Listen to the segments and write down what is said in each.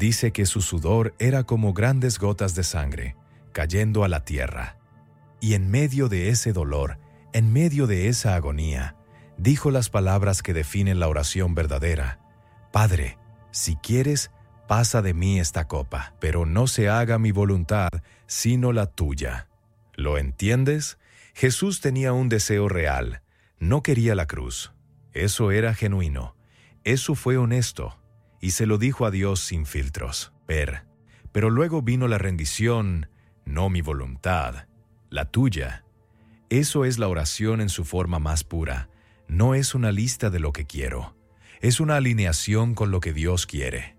Dice que su sudor era como grandes gotas de sangre cayendo a la tierra. Y en medio de ese dolor, en medio de esa agonía, dijo las palabras que definen la oración verdadera: Padre, si quieres, pasa de mí esta copa, pero no se haga mi voluntad, sino la tuya. ¿Lo entiendes? Jesús tenía un deseo real. No quería la cruz. Eso era genuino. Eso fue honesto. Y se lo dijo a Dios sin filtros. Pero luego vino la rendición: no mi voluntad, la tuya. Eso es la oración en su forma más pura. No es una lista de lo que quiero. Es una alineación con lo que Dios quiere.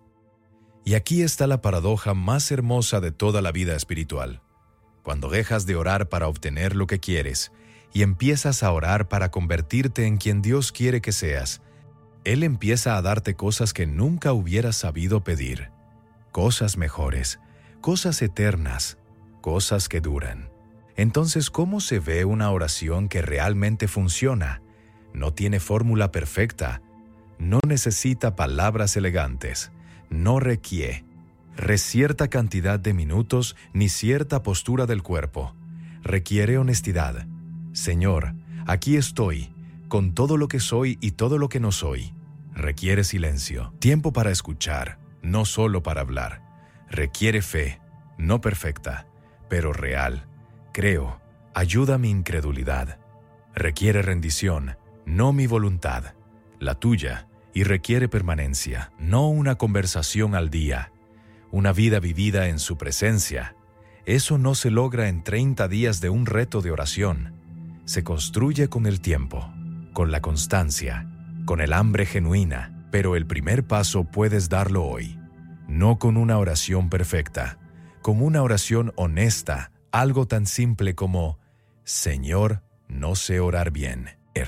Y aquí está la paradoja más hermosa de toda la vida espiritual. Cuando dejas de orar para obtener lo que quieres y empiezas a orar para convertirte en quien Dios quiere que seas, Él empieza a darte cosas que nunca hubieras sabido pedir. Cosas mejores, cosas eternas, cosas que duran. Entonces, ¿cómo se ve una oración que realmente funciona? No tiene fórmula perfecta, no necesita palabras elegantes, no requiere cierta cantidad de minutos ni cierta postura del cuerpo. Requiere honestidad. Señor, aquí estoy, con todo lo que soy y todo lo que no soy. Requiere silencio, tiempo para escuchar, no solo para hablar. Requiere fe, no perfecta, pero real. Creo, ayuda mi incredulidad. Requiere rendición, no mi voluntad, la tuya, y requiere permanencia, no una conversación al día, una vida vivida en su presencia. Eso no se logra en 30 días de un reto de oración. Se construye con el tiempo, con la constancia, con el hambre genuina, pero el primer paso puedes darlo hoy. No con una oración perfecta, con una oración honesta, algo tan simple como: Señor, no sé orar bien.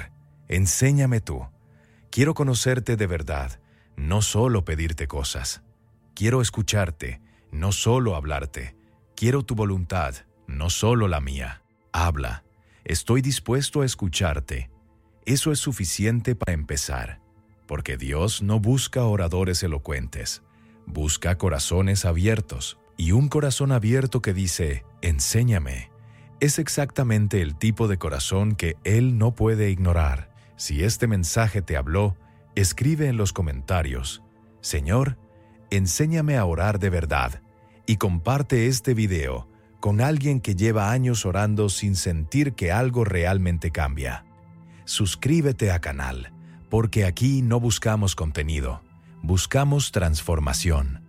Enséñame tú. Quiero conocerte de verdad, no solo pedirte cosas. Quiero escucharte, no solo hablarte. Quiero tu voluntad, no solo la mía. Habla. Estoy dispuesto a escucharte. Eso es suficiente para empezar, porque Dios no busca oradores elocuentes. Busca corazones abiertos, y un corazón abierto que dice: enséñame, es exactamente el tipo de corazón que Él no puede ignorar. Si este mensaje te habló, escribe en los comentarios: Señor, enséñame a orar de verdad, y comparte este video con alguien que lleva años orando sin sentir que algo realmente cambia. Suscríbete al canal, porque aquí no buscamos contenido, buscamos transformación.